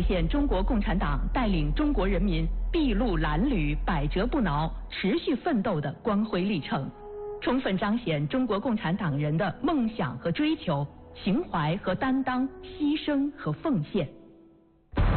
现中国共产党带领中国人民筚路蓝缕、百折不挠、持续奋斗的光辉历程，充分彰显中国共产党人的梦想和追求、情怀和担当、牺牲和奉献。